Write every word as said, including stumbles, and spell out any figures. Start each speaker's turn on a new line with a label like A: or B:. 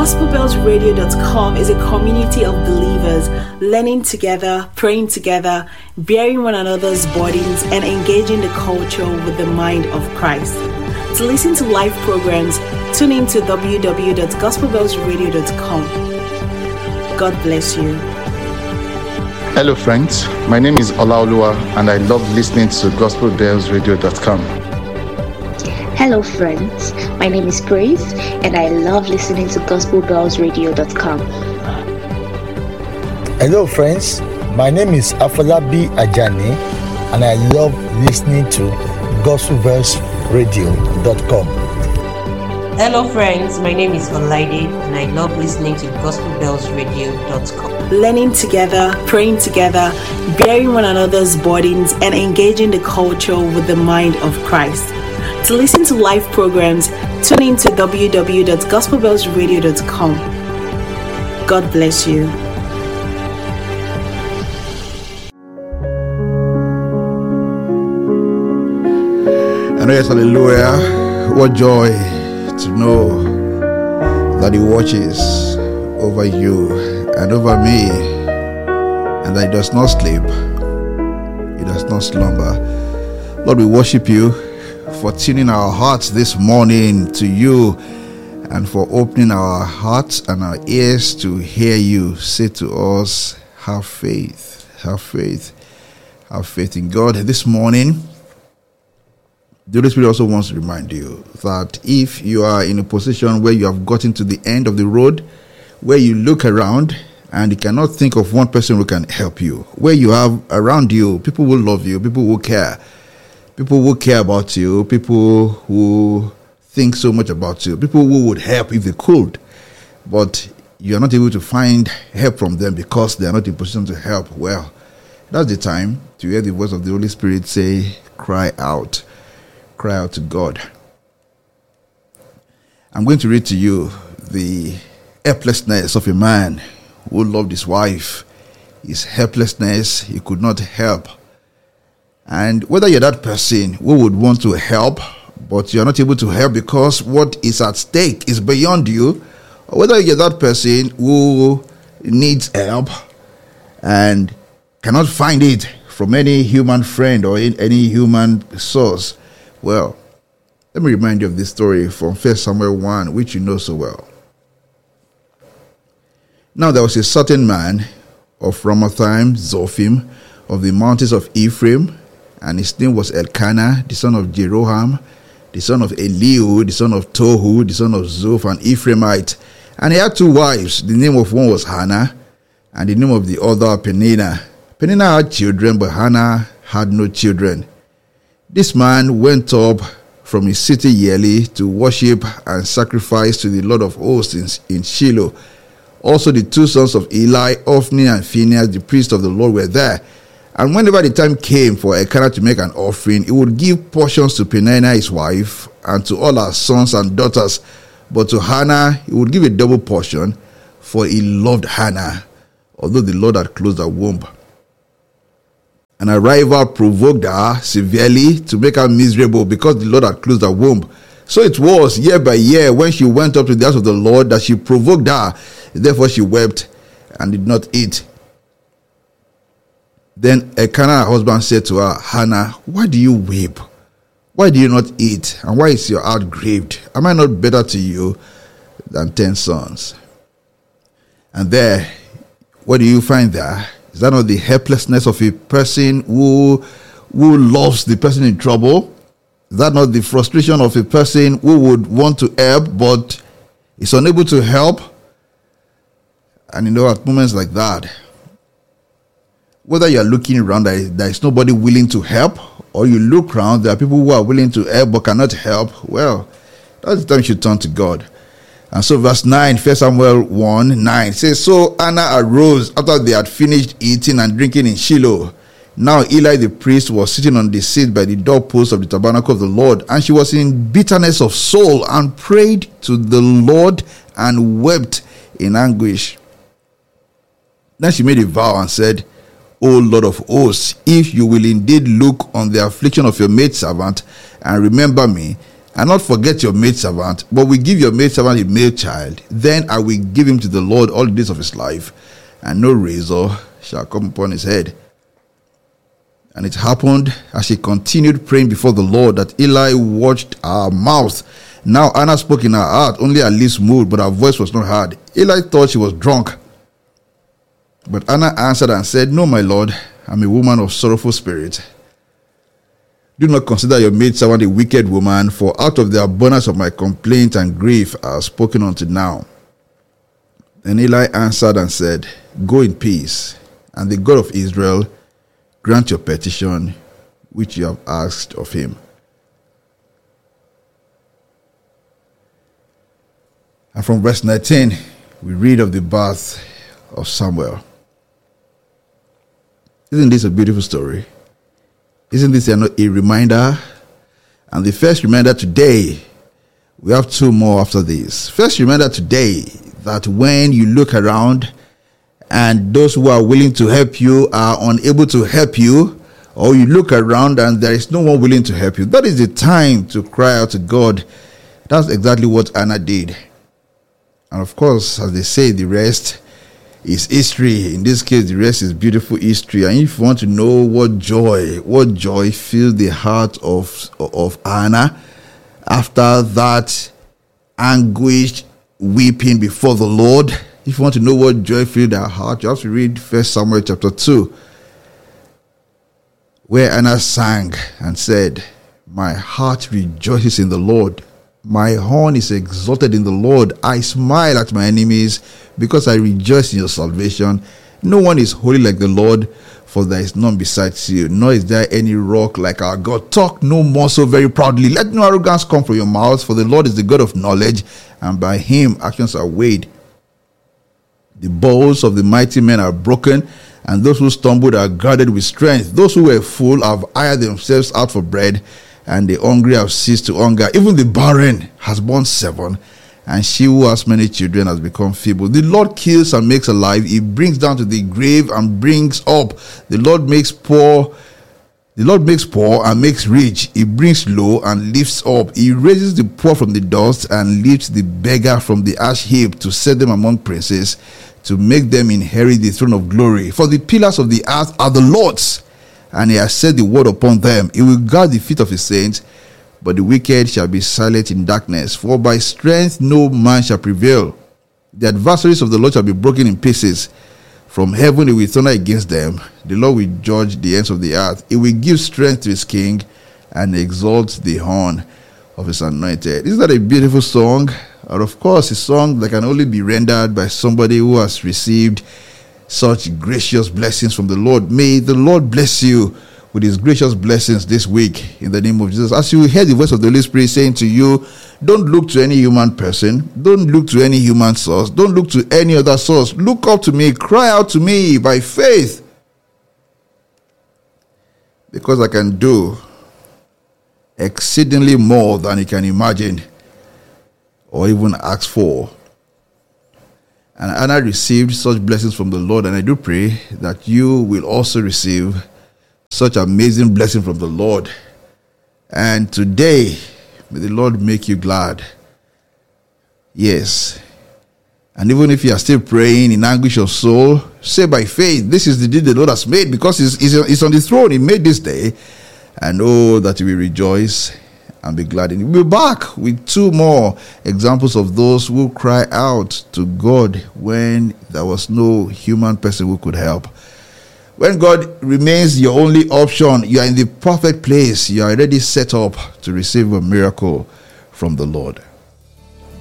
A: gospel bells radio dot com is a community of believers learning together, praying together, bearing one another's burdens, and engaging the culture with the mind of Christ. To listen to live programs, tune in to w w w dot gospel bells radio dot com. God bless you.
B: Hello friends, my name is Olaoluwa and I love listening to gospel bells radio dot com.
C: Hello friends, my name is Praise and I love listening to gospel bells radio dot com.
D: Hello friends, my name is Afolabi Ajani and I love listening to gospel bells radio dot com.
E: Hello friends, my name is Olaide and I love listening to gospel bells radio dot com.
A: Learning together, praying together, bearing one another's burdens, and engaging the culture with the mind of Christ. To listen to live programs, tune in to w w w dot gospel bells radio dot com. God bless you.
F: And yes, hallelujah. What joy to know that He watches over you and over me, and that He does not sleep, He does not slumber. Lord, we worship You for tuning our hearts this morning to You, and for opening our hearts and our ears to hear You say to us, have faith, have faith, have faith in God. This morning, the Holy Spirit also wants to remind you that if you are in a position where you have gotten to the end of the road, where you look around and you cannot think of one person who can help you, where you have around you people who love you, people who care, people who care about you, people who think so much about you, people who would help if they could, but you are not able to find help from them because they are not in position to help, well, that's the time to hear the voice of the Holy Spirit say, cry out. Cry out to God. I'm going to read to you the helplessness of a man who loved his wife. His helplessness, he could not help. And whether you're that person who would want to help, but you're not able to help because what is at stake is beyond you, or whether you're that person who needs help and cannot find it from any human friend or in any human source, well, let me remind you of this story from First Samuel one, which you know so well. Now there was a certain man of Ramathaim Zophim of the mountains of Ephraim, and his name was Elkanah, the son of Jeroham, the son of Elihu, the son of Tohu, the son of Zoph, an Ephraimite. And he had two wives. The name of one was Hannah, and the name of the other Peninnah. Peninnah had children, but Hannah had no children. This man went up from his city yearly to worship and sacrifice to the Lord of hosts in, in Shiloh. Also the two sons of Eli, Ophni and Phinehas, the priests of the Lord, were there. And whenever the time came for Elkanah to make an offering, he would give portions to Peninnah his wife and to all her sons and daughters. But to Hannah he would give a double portion, for he loved Hannah, although the Lord had closed her womb. And her rival provoked her severely to make her miserable because the Lord had closed her womb. So it was year by year when she went up to the house of the Lord that she provoked her. Therefore she wept and did not eat. Then Elkanah, her husband, said to her, Hannah, why do you weep? Why do you not eat? And why is your heart grieved? Am I not better to you than ten sons? And there, what do you find there? Is that not the helplessness of a person who who loves the person in trouble? Is that not the frustration of a person who would want to help but is unable to help? And you know, at moments like that, whether you are looking around, there is, there is nobody willing to help, or you look around, there are people who are willing to help but cannot help, well, that's the time you should turn to God. And so verse nine, First Samuel one, nine says, So Hannah arose after they had finished eating and drinking in Shiloh. Now Eli the priest was sitting on the seat by the doorpost of the tabernacle of the Lord, and she was in bitterness of soul and prayed to the Lord and wept in anguish. Then she made a vow and said, O Lord of hosts, if you will indeed look on the affliction of your maidservant and remember me, and not forget your maidservant, but will give your maidservant a male child. Then I will give him to the Lord all the days of his life, and no razor shall come upon his head. And it happened as she continued praying before the Lord that Eli watched her mouth. Now Anna spoke in her heart, only her lips moved, but her voice was not heard. Eli thought she was drunk. But Anna answered and said, No, my Lord, I'm a woman of sorrowful spirit. Do not consider your maidservant a wicked woman, for out of the abundance of my complaint and grief I have spoken unto now. And Eli answered and said, Go in peace, and the God of Israel grant your petition which you have asked of him. And from verse nineteen, we read of the birth of Samuel. Isn't this a beautiful story? Isn't this a, a reminder? And the first reminder today, we have two more after this. First reminder today, that when you look around and those who are willing to help you are unable to help you, or you look around and there is no one willing to help you, that is the time to cry out to God. That's exactly what Anna did. And of course, as they say, the rest is history. In this case, the rest is beautiful history. And if you want to know what joy, what joy filled the heart of, of Anna after that anguished weeping before the Lord, if you want to know what joy filled her heart, you have to read First Samuel chapter two, where Anna sang and said, My heart rejoices in the Lord. My horn is exalted in the Lord. I smile at my enemies because I rejoice in your salvation. No one is holy like the Lord, for there is none besides you, nor is there any rock like our God. Talk no more so very proudly. Let no arrogance come from your mouth, for the Lord is the God of knowledge, and by him actions are weighed. The bows of the mighty men are broken, and those who stumbled are guarded with strength. Those who were full have hired themselves out for bread, and the hungry have ceased to hunger. Even the barren has borne seven, and she who has many children has become feeble. The Lord kills and makes alive. He brings down to the grave and brings up. The Lord makes poor. The Lord makes poor and makes rich. He brings low and lifts up. He raises the poor from the dust and lifts the beggar from the ash heap, to set them among princes, to make them inherit the throne of glory. For the pillars of the earth are the Lord's, and he has set the word upon them. He will guard the feet of his saints, but the wicked shall be silent in darkness. For by strength no man shall prevail. The adversaries of the Lord shall be broken in pieces. From heaven he will thunder against them. The Lord will judge the ends of the earth. He will give strength to his king, and exalt the horn of his anointed. Isn't that a beautiful song? And of course, a song that can only be rendered by somebody who has received such gracious blessings from the Lord. May the Lord bless you with his gracious blessings this week in the name of Jesus. As you hear the voice of the Holy Spirit saying to you, don't look to any human person, don't look to any human source, don't look to any other source. Look up to me, cry out to me by faith, because I can do exceedingly more than you can imagine or even ask for. And Anna received such blessings from the Lord, and I do pray that you will also receive such amazing blessing from the Lord. And today, may the Lord make you glad. Yes. And even if you are still praying in anguish of soul, say by faith, this is the day the Lord has made, because he's, he's, he's on the throne. He made this day. And oh, that you will rejoice and be glad. And we'll be back with two more examples of those who cry out to God when there was no human person who could help. When God remains your only option, you are in the perfect place. You are already set up to receive a miracle from the Lord.